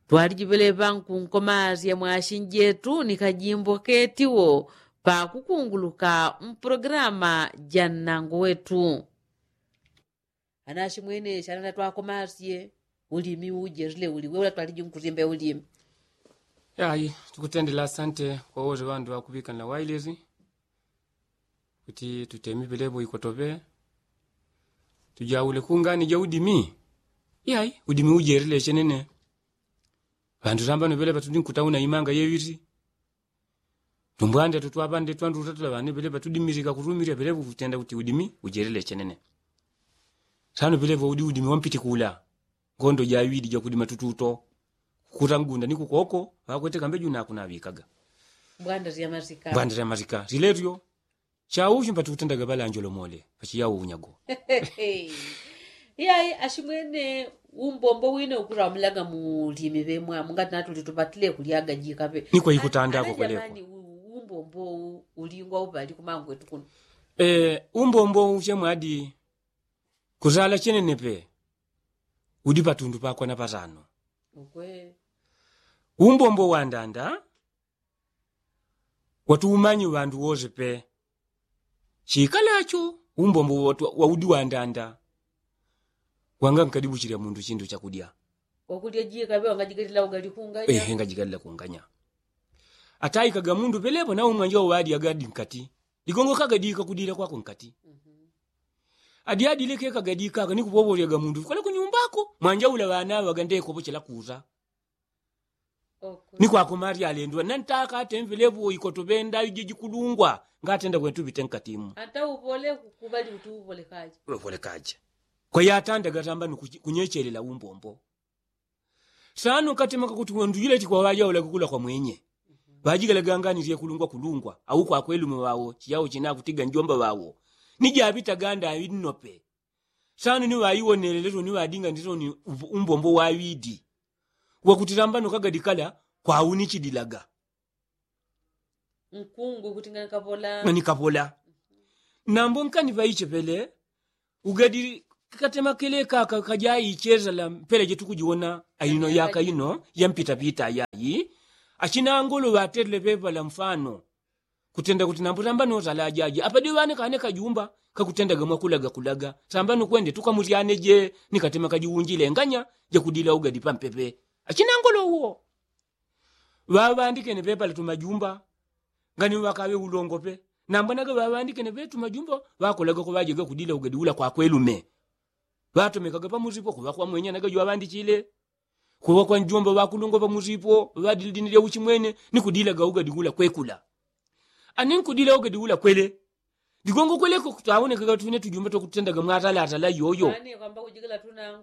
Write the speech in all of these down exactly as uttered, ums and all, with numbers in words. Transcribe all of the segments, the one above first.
twalijivele vanku nkomazi ya mwashinjetu nikajimbo ketiwo pa kukunguluka mprograma jannango wetu anashi mwene shanana twakomaziye ulimi ujerile uliwe ula twalijinkurimbe ulimi yayi tukutendela asante kwa wote wandu wakubika na wailezi kuti tutemi belebo ikotobe tujaule kungani ja udimi yayi udimi ujerile chenene vandu rambano beleba tudinkutauna imanga yewiri tumbwande tutwabande twandu tatula bane beleba tudimirika kurumirya belebo kutenda kuti udimi ujerile chenene sano belebo udi udimi wampiti kula ngondo ja widi ja kudima tututo kutangunda niku koko bakwete kambe juna kunabikaga bwanda ya mazika bwanda ya mazika riletyo chawu chimpatu kutenda gabala anjolo mole pachi yawo unyago yayi ashimwene umbombo wine ukura mlaga mulimi bemwa mungati natuli tupatile kuliaga jikape niko ikutanda ako kweleko umbombo ulingwa ubali kumango etu kuno eh umbombo uchemwadi kuzala chenenepe udi patundu pakwa na patano ukwe umbombo wandanda watu umanyi wandu woze pe chikalacho umbombo watu waudi wandanda wanga nkadibu chiri mundu chindu chakudia okudia jika be wangajigalila ugali kunganya eh ngajigalila kunganya atai kaga mundu pelepo na umwanjo wadi agadi nkati digongo kagadika kudira kwako nkati mhm adi adi leke kagadika kani kubobolya ga mundu kale kunyumbako mwanja ula bana bagande ko bochela kuza okay ni kwako mari alendwa nantaka atemvelepo ikotobenda ijiji kulungwa ngatenda kwetu bitenkatimu ata ubole kubali utubole kaje ubole kaje kwa yatanda gatamba kunyechelela umbombo sano katemaka kuti wandu yile tikwa waja ola kukula kwa mwenye mm-hmm. Bajigala gangani ziye kulungwa kulungwa au kwa kwelu mwawo chiyao china kutiga njomba wawo nija abita ganda awinope sano ni wayiwonelelezo ni wadinga ndizo ni umbombo wa widi wakutiramba no kagadikala kwa unichi dilaga nkungu kutingana kapola ngani kapola mm-hmm. Nambo nkani vaiche pele ugadi katema kele kaka kajayi cheza la pele jetu kujiona aino yaka ino yampita pita yayi achina ngolo watele pepa la mfano kutenda kuti nambutamba no zala jaji apadi wane kane kajumba kakutenda gamwa kulaga kulaga sambano kwende tukamuryane je nikatema kajiunjile nganya je kudila ugadi pampepe achina ngolo huo baba andike ne pepa tumajumba ngani wakawe ulongope nambanaga baba andike ne betu majumba bakolaga ko baje kudila ugadi ula kwa kwelume Bato mekaga pa muzipo kuba kwa mwenye naga jwa bandi chile kuba kwa njomba bakulungo pa muzipo badildinira uchimwene nikudila gauga digula kwekula anin kudila uga digula kwele digongo kwele ko kutaone kaga tune tujumba to kutenda ga mwatala atala yoyo ani kwamba kujigala tuna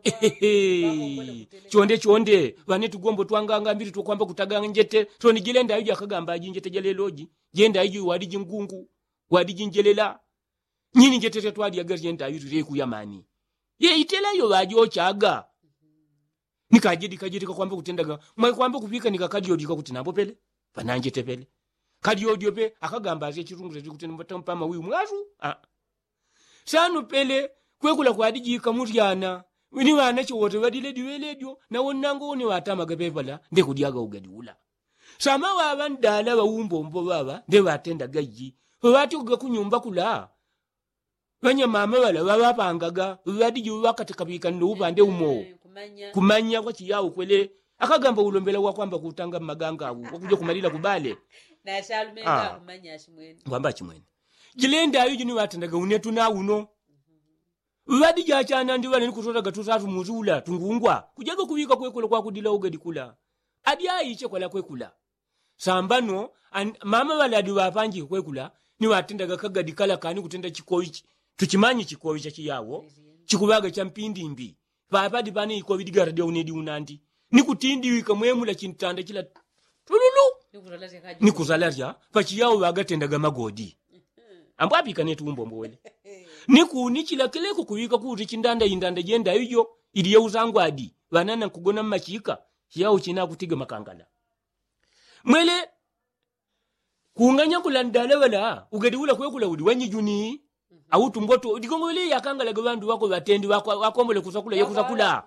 chonde chonde bane tugombo twanganga mbiri to kwamba kutaga njete to ni gilenda yuja kagamba njete jaleloji jenda yuji wadi jingungu wadi jinjelela nyini njete twadi agari yenda yuji ku yamani ye itela yo bajo chaga nikajidi kajidi kwa kwamba kutendaga mwa kwamba kupika nikakadio dika kuti nambo pele pananje tepele kadio dio pe akagamba aze chirungu zeti kuti mbatampa ma huyu mwazu ah sanu pele kwekula kwa adiji kamuryana wini wana chiwote wadile diwele dio na wonango ni watama gapepala nde kudiaga ugadiula sama wabandala ba umbombo baba nde watenda gaji wati kunyumba kula Wanya mama wala wawapangaga wadiji wakatika bika ndubande umo kumanya kumanya kwa chiyawo kwele akagamba ulombela wa kwamba kutanga maganga awu kuja kumalila kubale na shalumenga ah. Kumanya ashimwene kwamba chimwene jilenda yuji ni watendaga unetu na uno mm-hmm. Wadiji achana ndi wale nikutoka gatutatu muzula tungungwa kujaga kuwika kwekula kwa kudila ugadi kula adi aiche kwa la kwekula sambano an, mama wala adi wapanji kwekula ni watendaga kagadi kala kani kutenda chikoichi tuchimanyi chikowi cha chiyawo chikubaga cha mpindi mbi papadi bane iko vidigara dio unedi unandi nikutindi wika mwemula chintanda kila tululu nikuzalaria pachiyawo bagatendaga magodi ambo apika netu umbombo wele niku nichila keleko kuwika kuti chindanda indanda jenda hiyo iliye uzangwadi banana kugona machika chiyawo china kutiga makangala mwele kuunganya kulandala wala ugadi ula kwekula udi wanyijuni au tumboto digongole yakangala gabandu wako batendi wako wakombole kusakula yekusakula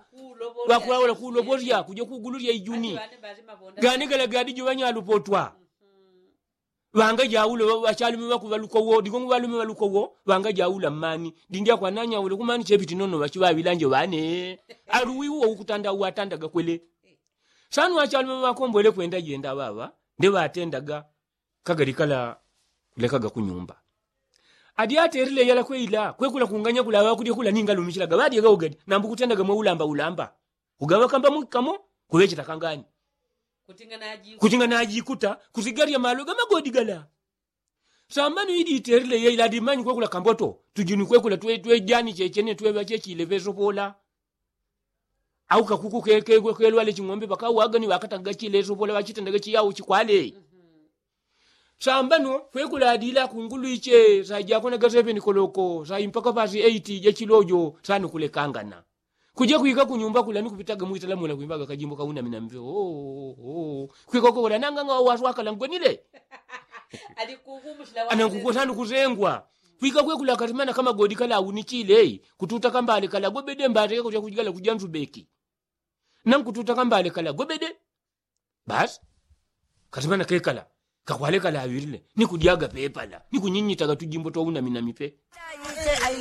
wakula wala kuloboria kuje kuguluria ijuni gani gala gadi jubanya lupotwa wanga jawulo wachalumi bakubaluko wo digongo balume baluko wo wanga jawula mani dindia kwa nanya ule kumani chepiti nono bachiba bilanje bane aruwiwo ukutanda watanda gakwele sanu wachalumi bakombole kwenda yenda baba nde batendaga kagarikala kulekaga kunyumba adiate rile yala kweila kwekula kunganya kulawa kudi kula ninga lumishila gabadi ga ugadi nambu kutendaga mu ulamba ulamba ugawa kamba mukamo kuweche takangani kutinga naji kutinga naji kuta kusigaria malo gama godigala sambanu idi iterile ye ila dimanyi kwekula kamboto tujinu kwekula tuwe tuwe jani chechene tuwe bachechi levezo pola au kakuku keke kwelwa le chingombe baka wagani wakatanga chilezo pola wachitendaga chiyawo chikwale sambanu kwekula adila kungulu iche saja kona gasepe nikoloko sa impaka pasi eighty je chilojo sanu kule kangana kuje kuika kunyumba kulani kupitaga muitala mula kuimbaga kajimbo kauna minamve oh oh kuika ko wala nanga nga waswaka langwenile alikukumushala anakukosana kuzengwa kuika kwe kula katimana kama godi kala unichile kututa kambale kala gobede mbare kuja kujigala kujanzu beki nan kututa kambale kala gobede bas katimana kekala kakwale kala awirile ni kudiaga pepala ni kunyinyita gatujimbo to una minamipe